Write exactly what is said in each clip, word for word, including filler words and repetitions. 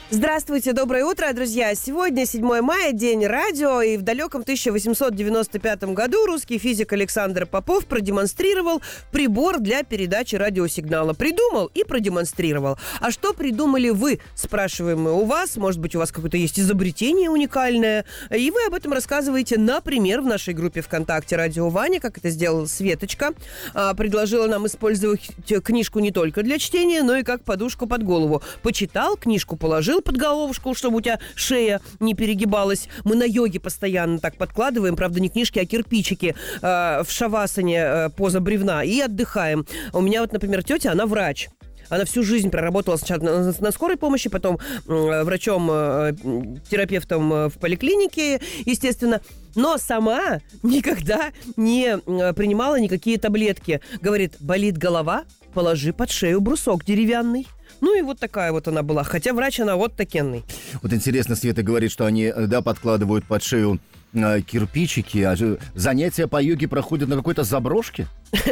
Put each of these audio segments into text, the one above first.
Здравствуйте, доброе утро, друзья. Сегодня седьмое мая, день радио, и в далеком тысяча восемьсот девяносто пятом году русский физик Александр Попов продемонстрировал прибор для передачи радиосигнала. Придумал и продемонстрировал. А что придумали вы, спрашиваем мы у вас. Может быть, у вас какое-то есть изобретение уникальное, и вы об этом рассказываете, например, в нашей группе ВКонтакте «Радио Ваня», как это сделала Светочка. Предложила нам использовать книжку не только для чтения, но и как подушку под голову. Почитал, книжку положил под головушку, чтобы у тебя шея не перегибалась. Мы на йоге постоянно так подкладываем, правда, не книжки, а кирпичики э, в шавасане, э, поза бревна, и отдыхаем. У меня вот, например, тетя, она врач. Она всю жизнь проработала сначала на, на скорой помощи, потом э, врачом, э, терапевтом э, в поликлинике, естественно. Но сама никогда не э, принимала никакие таблетки. Говорит, болит голова, положи под шею брусок деревянный. Ну и вот такая вот она была. Хотя врач она вот такенный. Вот интересно, Света говорит, что они, да, подкладывают под шею э, кирпичики, а же занятия по йоге проходят на какой-то заброшке?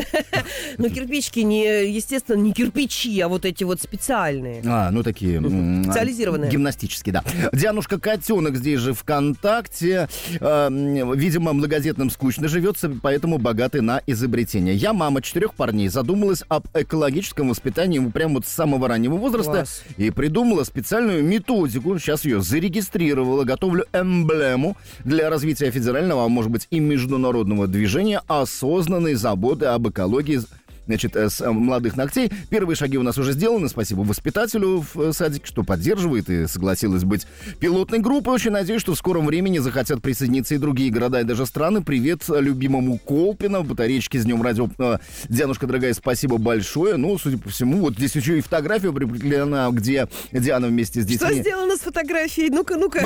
Ну, кирпичики, не, естественно, не кирпичи, а вот эти вот специальные. А, ну такие... Специализированные. Гимнастические, да. Дианушка Котенок здесь же ВКонтакте. Э, видимо, многодетным скучно живется, поэтому богаты на изобретения. Я мама четырех парней, задумалась об экологическом воспитании прямо вот с самого раннего возраста. Класс. И придумала специальную методику. Сейчас ее зарегистрировала. Готовлю эмблему для развития федерального, а может быть и международного движения осознанной заботы об экологии, значит, с молодых ногтей. Первые шаги у нас уже сделаны. Спасибо воспитателю в садике, что поддерживает и согласилась быть пилотной группой. Очень надеюсь, что в скором времени захотят присоединиться и другие города и даже страны. Привет любимому Колпино. Батареечки с днем радио. Дианушка, дорогая, спасибо большое. Ну, судя по всему, вот здесь еще и фотография прикреплена, где Диана вместе с детьми. Что сделано с фотографией? Ну-ка, ну-ка.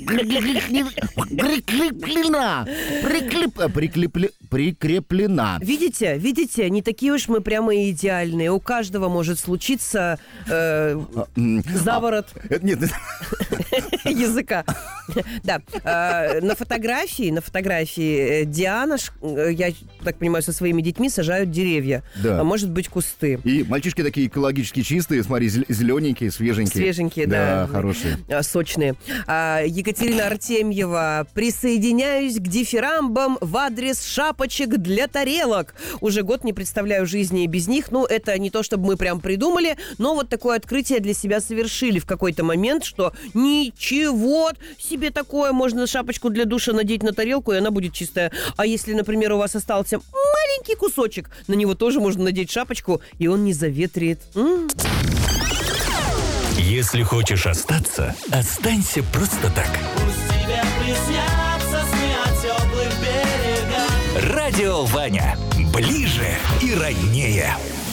Прикреплена. Прикреплена. Видите, видите, не такие уж мы прямо идеальные. У каждого может случиться э, заворот Нет, нет. языка. Да. Э, на фотографии, на фотографии Диана, я так понимаю, со своими детьми сажают деревья. Да. А может быть, кусты. И мальчишки такие экологически чистые, смотри, зелененькие, свеженькие. Свеженькие, да. Да, хорошие. Сочные. А, Екатерина Артемьева. Присоединяюсь к дифирамбам в адрес шапочек для тарелок. Уже год не представляю жизни и без них. Ну, это не то, чтобы мы прям придумали, но вот такое открытие для себя совершили в какой-то момент, что ничего себе такое, можно шапочку для душа надеть на тарелку, и она будет чистая. А если, например, у вас остался маленький кусочек, на него тоже можно надеть шапочку, и он не заветрит. М-м. Если хочешь остаться, останься просто так. Пусть тебе приснятся сны о теплых берегах. Радио Ваня. Ближе и роднее.